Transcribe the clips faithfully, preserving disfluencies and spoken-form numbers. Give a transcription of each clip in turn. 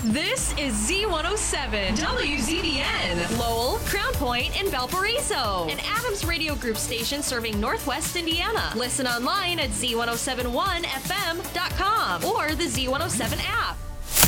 This is Z one oh seven, W Z B N, Lowell, Crown Point, and Valparaiso. An Adams Radio Group station serving Northwest Indiana. Listen online at Z one oh seven one F M dot com or the Z one oh seven app.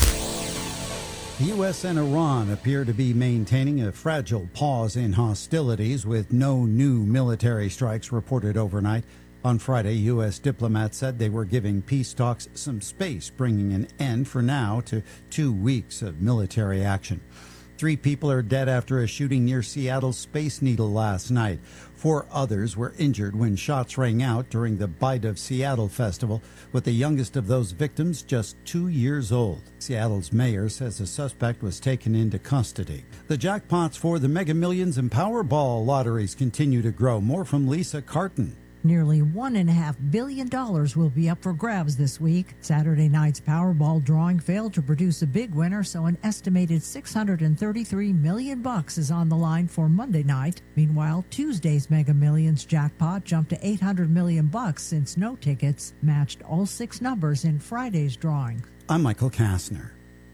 The U S and Iran appear to be maintaining a fragile pause in hostilities with no new military strikes reported overnight. On Friday, U S diplomats said they were giving peace talks some space, bringing an end for now to two weeks of military action. Three people are dead after a shooting near Seattle's Space Needle last night. Four others were injured when shots rang out during the Bite of Seattle festival, with the youngest of those victims just two years old. Seattle's mayor says the suspect was taken into custody. The jackpots for the Mega Millions and Powerball lotteries continue to grow. More from Lisa Carton. Nearly one point five billion dollars will be up for grabs this week. Saturday night's Powerball drawing failed to produce a big winner, so an estimated six hundred thirty-three million dollars bucks is on the line for Monday night. Meanwhile, Tuesday's Mega Millions jackpot jumped to eight hundred million dollars bucks since no tickets matched all six numbers in Friday's drawing. I'm Michael Kastner.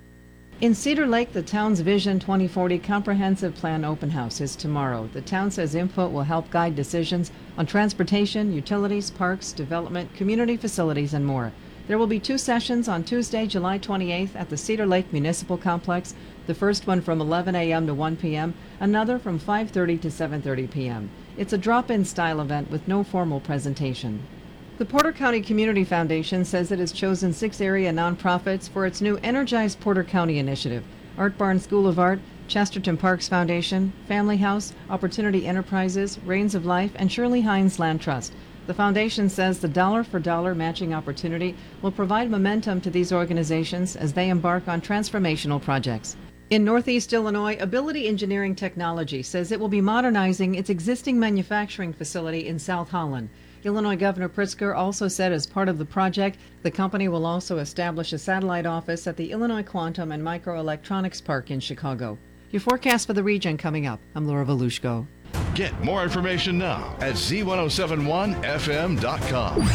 In Cedar Lake, the town's Vision twenty forty Comprehensive Plan Open House is tomorrow. The town says input will help guide decisions on transportation, utilities, parks, development, community facilities, and more. There will be two sessions on Tuesday, July twenty-eighth at the Cedar Lake Municipal Complex, the first one from eleven a.m. to one p.m., another from five thirty to seven thirty p.m. It's a drop-in style event with no formal presentation. The Porter County Community Foundation says it has chosen six area nonprofits for its new Energize Porter County initiative. Art Barn School of Art, Chesterton Parks Foundation, Family House, Opportunity Enterprises, Reigns of Life, and Shirley Hines Land Trust. The foundation says the dollar-for-dollar matching opportunity will provide momentum to these organizations as they embark on transformational projects. In Northeast Illinois, Ability Engineering Technology says it will be modernizing its existing manufacturing facility in South Holland. Illinois Governor Pritzker also said as part of the project, the company will also establish a satellite office at the Illinois Quantum and Microelectronics Park in Chicago. Your forecast for the region coming up. I'm Laura Volushko. Get more information now at Z one oh seven one F M dot com.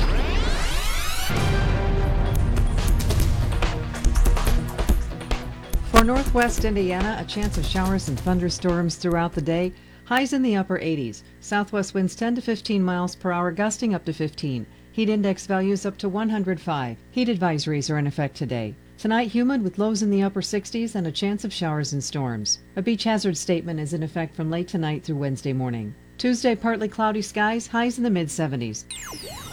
For Northwest Indiana, a chance of showers and thunderstorms throughout the day. Highs in the upper eighties. Southwest winds ten to fifteen miles per hour, gusting up to fifteen. Heat index values up to one hundred five. Heat advisories are in effect today. Tonight, humid with lows in the upper sixties and a chance of showers and storms. A beach hazard statement is in effect from late tonight through Wednesday morning. Tuesday, partly cloudy skies, highs in the mid seventies.